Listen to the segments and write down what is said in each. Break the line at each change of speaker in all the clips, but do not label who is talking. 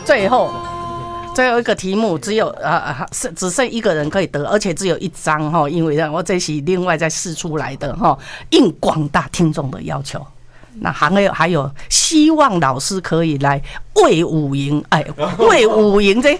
最后一个题目只有只剩一个人可以得，而且只有一张哈，因为我这是另外再试出来的哈，应广大听众的要求。那还有希望老师可以来魏武营，哎，魏武营这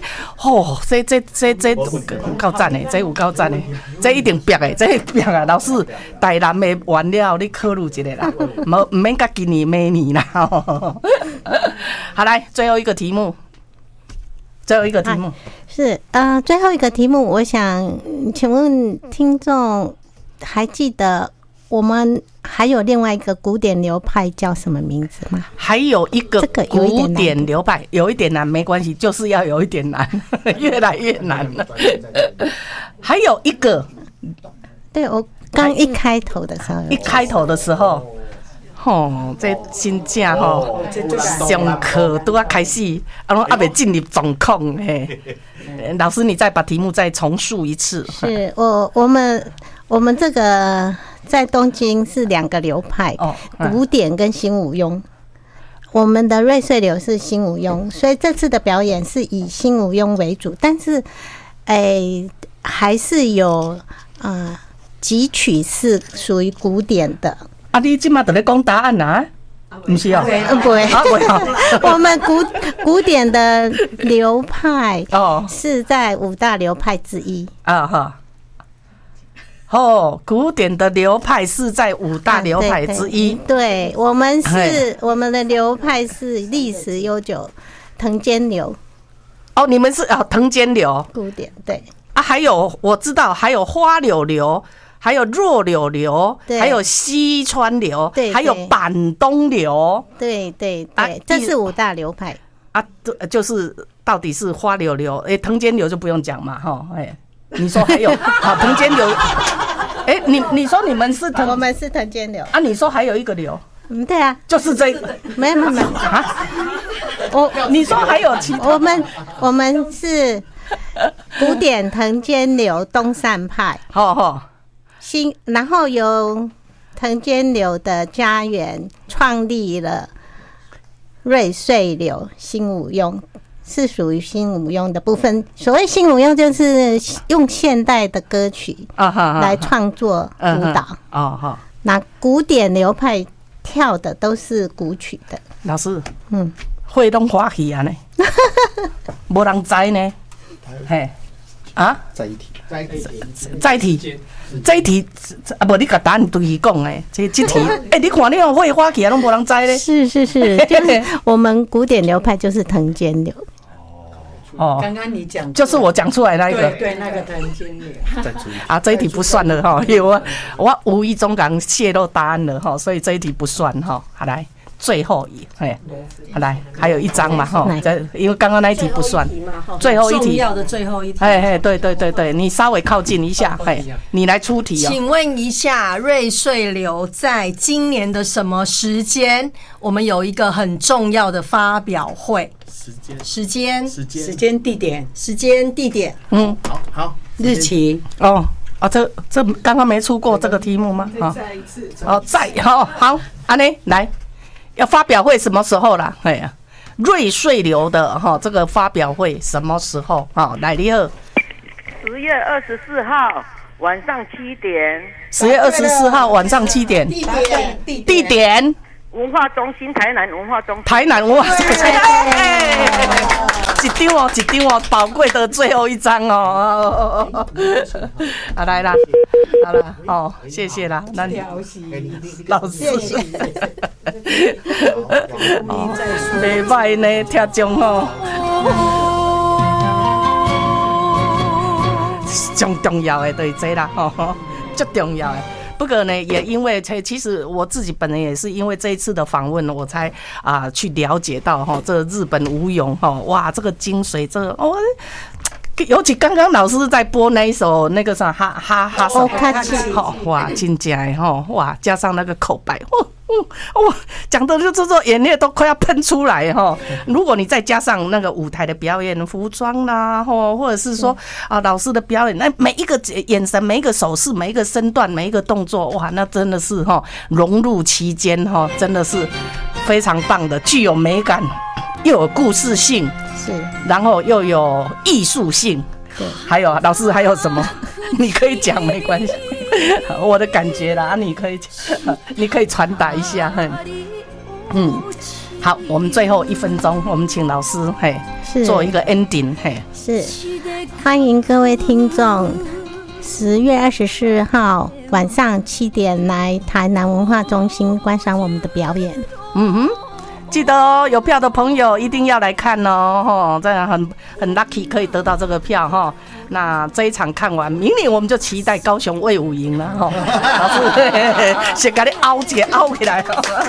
够赞的，这有够赞的，这一定逼的，这逼啊！老师，台南的完了，你考虑一下啦，唔免甲今年明年啦。好，来最后一个题目。最后一个题目
是最后一个题目，我想请问听众还记得我们还有另外一个古典流派叫什么名字吗？
还有一个古典流派，有一点难，没关系，就是要有一点难，越来越难了。还有一个，
对，我刚一开头的时候，
这真正上课都要开始，还没进入状况嘿。老师，你再把题目再重述一次。
是我们这个在东京是两个流派，古典跟新舞庸。我们的瑞穗流是新舞庸，所以这次的表演是以新舞庸为主，但是还是有几曲是属于古典的。
你现在在讲答案啊？不是哦，
不会。我们古典的流派是在五大流派之一
古典的流派是在五大流派之一。
对，我们的流派是历史悠久，藤间流。
你们是藤间流
古典，对
还有我知道还有花柳流。还有弱柳流，还有西川流，还有板东流，
对，这是五大流派
就是到底是花柳流，藤间流就不用讲嘛，你说还有藤间流，你说你们是
我们是藤间流
你说还有一个流，
对啊，
就是这个，
没有
你说还有其他，
我们是古典藤间流东山派，然后由藤间流的家园创立了瑞穗流新舞庸，是属于新舞庸的部分。所谓新舞庸，就是用现代的歌曲来创作舞蹈。那古典流派跳的都是古曲的。
老师，会拢欢喜啊呢，没人知呢，这一题不，你把答案对伊讲诶，这题，你看你用会花起来拢无人知咧。
是，就是我们古典流派就是藤间流。
刚刚你讲
就是我讲出来那一个，
对，那个藤间流。
这一题不算了因为我无意中刚泄露答案了所以这一题不算好来。最后好来，还有一张嘛因为刚刚那一题不算，最后一题，
重要的最后一题。
对，你稍微靠近一下，你来出题
请问一下，瑞穗流在今年的什么时间？我们有一个很重要的发表会，时间、地点，日期。
这刚刚没出过这个题目吗？
再一次。
好，安妮来。要发表会什么时候啦？瑞穗流的这个发表会什么时候？来你好
，10月24号晚上7点。
10月24号晚上7点。地点。
文化中心，台南文化中心。
台南文化中心。一张宝贵的最后一张来啦，好了谢谢啦，那你老师，袂歹呢，听众最重要的就是这啦最重要的。不过呢，也因为其实我自己本人也是因为这一次的访问，我才去了解到这日本舞踊哇，这个精髓，这个尤其刚刚老师在播那一首那个啥哈手，哇，真正的哇，加上那个口白，哇，讲的就是说眼泪都快要喷出来如果你再加上那个舞台的表演、服装啦，或者是说老师的表演，那每一个眼神、每一个手势、每一个身段、每一个动作，哇，那真的是融入其间真的是非常棒的，具有美感。 又有故事性，
是，
然后又有艺术性，
对，
还有老师还有什么？你可以讲没关系，我的感觉啦，你可以传达一下，好，我们最后1分钟，我们请老师做一个 ending，
是，欢迎各位听众10月24号晚上7点来台南文化中心观赏我们的表演。
记得哦，有票的朋友一定要来看哦，这样很 lucky 可以得到这个票哈。那这一场看完，明年我们就期待高雄卫武营了哈。老师，先给你凹起来。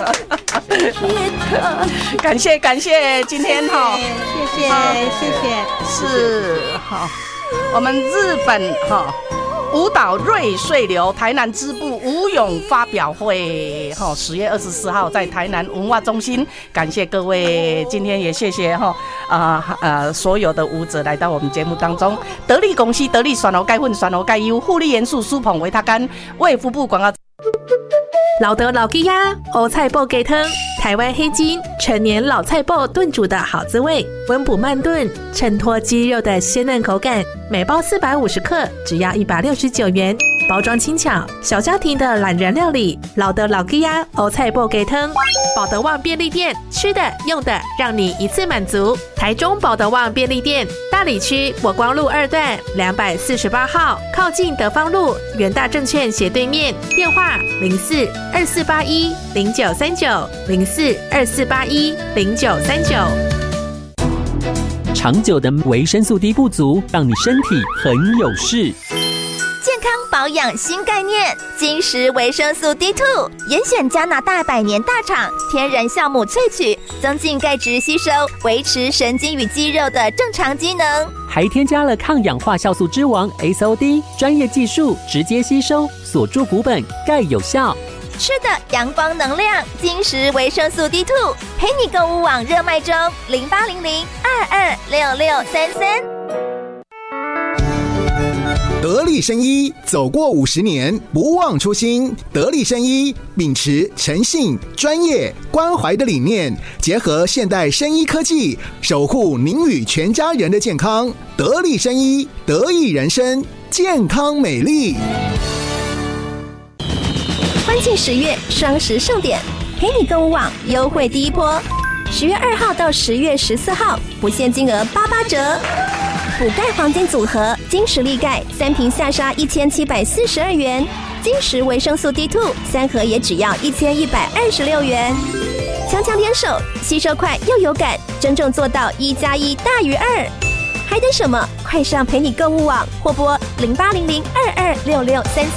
感谢今天哈，
谢谢，
是好，我们日本舞蹈瑞穗流台南支部舞咏发表会，10月24号在台南文化中心。感谢各位，今天也谢谢所有的舞者来到我们节目当中。得力公司得力选楼盖粉选楼盖优护理元素舒捧维他干卫福部广告。
老德老鸡鸭欧菜脯鸡汤，台湾黑金陈年老菜脯炖煮的好滋味，温补慢炖，衬托鸡肉的鲜嫩口感。每包450克，只要169元，包装轻巧，小家庭的懒人料理。老德老鸡鸭欧菜脯鸡汤，保德旺便利店，吃的用的让你一次满足。台中保德旺便利店，大里区国光路2段248号，靠近德芳路元大证券斜对面。电话04-2481-0939，04-2481-0939。
长久的维生素 D 不足，让你身体很有事。
健康保养新概念，金石维生素 D2， 严选加拿大100年大厂天然酵母萃取，增进钙质吸收，维持神经与肌肉的正常机能。
还添加了抗氧化酵素之王 SOD， 专业技术直接吸收，锁住骨本，钙有效。
吃的阳光能量，金石维生素 D2， 陪你购物网热卖中，0800-226633。
得力生医走过50年，不忘初心。得力生医秉持诚信、专业、关怀的理念，结合现代生医科技，守护您与全家人的健康。得力生医，得益人生，健康美丽。
欢庆10月双十盛典，陪你购物网优惠第一波，10月2号到10月14号，不限金额88折。补钙黄金组合，金石力钙3瓶下杀1742元，金石维生素 D2 3盒也只要1126元。强强联手，吸收快又有感，真正做到1+1大于2。还等什么？快上陪你购物网或拨0800-226633。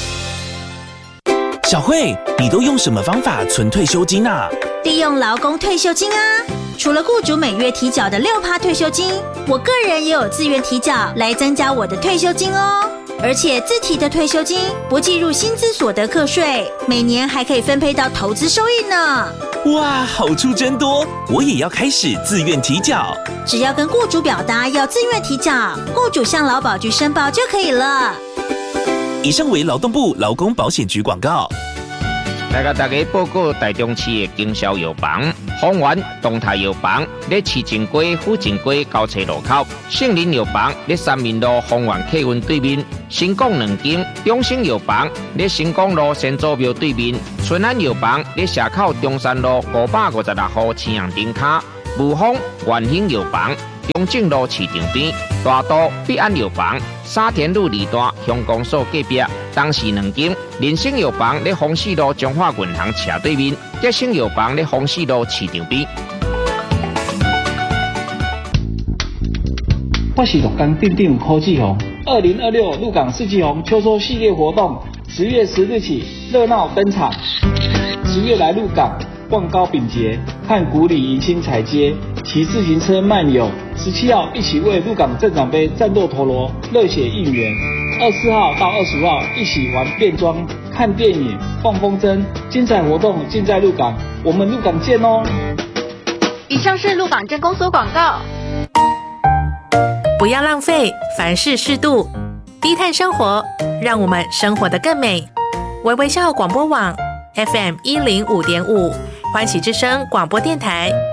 小慧，你都用什么方法存退休金啊？
利用劳工退休金啊！除了雇主每月提缴的6%退休金，我个人也有自愿提缴来增加我的退休金哦。而且自提的退休金不计入薪资所得课税，每年还可以分配到投资收益呢。
哇，好处真多！我也要开始自愿提缴。
只要跟雇主表达要自愿提缴，雇主向劳保局申报就可以了。
以上为劳动部劳工保险局广告。
来给大家报告台中市的经销药房，丰源东泰药房在市正街、府正街交叉路口，圣林药房在三民路丰源客运对面，新港2间，中兴药房在新港路先祖庙对面，春安药房在社口中山路556号青阳顶卡，武丰元兴药房中正路市场边，大都必安药房沙田路2段乡公所隔壁，东市2间，人生药房在丰市路中华银行斜对面，吉生药房在丰市路市场边。
我是鹿港店店柯志宏，2026鹿港四季红秋收系列活动10月10日起热闹登场。10月来鹿港逛高饼节，看古里迎新彩街，骑自行车漫游。17号一起为鹿港镇长杯战斗陀螺热血应援。24号到25号一起玩变装、看电影、放风筝，精彩活动尽在鹿港，我们鹿港见哦！
以上是鹿港镇公所广告。
不要浪费，凡事适度，低碳生活，让我们生活得更美。微微笑广播网 FM105.5，欢喜之声广播电台。